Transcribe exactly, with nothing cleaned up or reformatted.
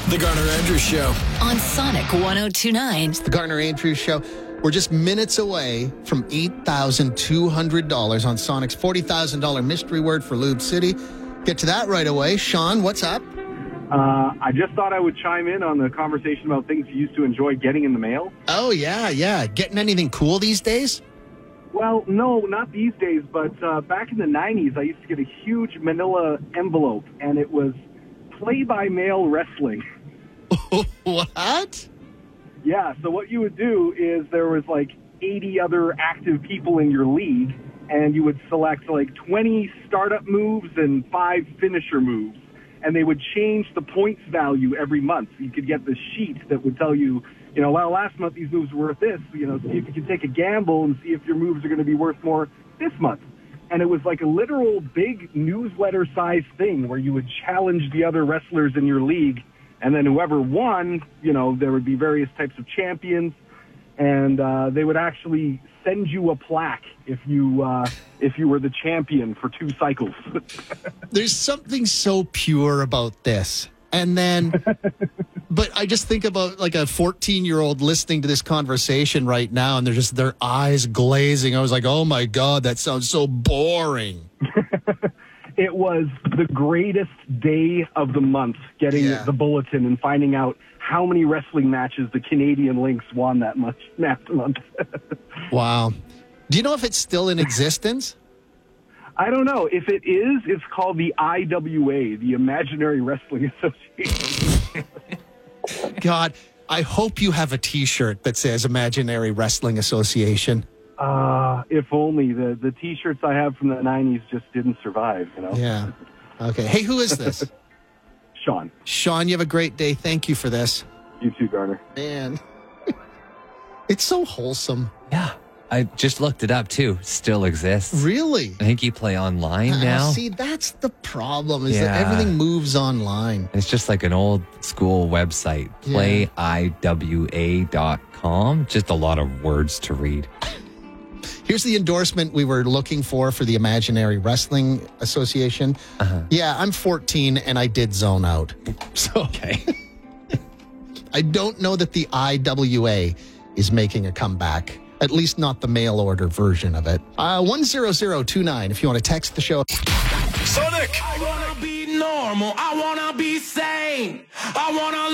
The Garner Andrews Show. On Sonic one oh two point nine. The Garner Andrews Show. We're just minutes away from eight thousand two hundred dollars on Sonic's forty thousand dollars mystery word for Lube City. Get to that right away. Sean, what's up? Uh, I just thought I would chime in on the conversation about things you used to enjoy getting in the mail. Oh, yeah, yeah. Getting anything cool these days? Well, no, not these days, but uh, back in the nineties, I used to get a huge manila envelope, and it was play-by-mail wrestling. What? Yeah, so what you would do is there was like eighty other active people in your league, and you would select like twenty startup moves and five finisher moves, and they would change the points value every month. You could get the sheet that would tell you, you know, well, last month these moves were worth this, you know, see if you can take a gamble and see if your moves are going to be worth more this month. And it was like a literal big newsletter-sized thing where you would challenge the other wrestlers in your league, and then whoever won, you know, there would be various types of champions, and uh, they would actually send you a plaque if you uh, if you were the champion for two cycles. There's something so pure about this. And then, but I just think about like a fourteen-year-old listening to this conversation right now, and they're just, their eyes glazing. I was like, oh my God, that sounds so boring. It was the greatest day of the month, getting Yeah. the bulletin and finding out how many wrestling matches the Canadian Lynx won that much that month. Wow. Do you know if it's still in existence? I don't know. If it is, it's called the I W A, the Imaginary Wrestling Association. God, I hope you have a T-shirt that says Imaginary Wrestling Association. Uh, if only. The, the T-shirts I have from the nineties just didn't survive, you know? Yeah. Okay. Hey, who is this? Sean. Sean, you have a great day. Thank you for this. You too, Garner. Man, it's so wholesome. Yeah. I just looked it up, too. Still exists. Really? I think you play online Uh, now. see, that's the problem, is that Yeah. everything moves online. It's just like an old school website, Yeah. play I W A dot com. Just a lot of words to read. Here's the endorsement we were looking for for the Imaginary Wrestling Association. Uh-huh. Yeah, I'm fourteen and I did zone out. So Okay. I don't know that the I W A is making a comeback. At least not the mail order version of it. Uh, one zero zero two nine if you want to text the show. Sonic! I wanna be normal. I wanna be sane. I wanna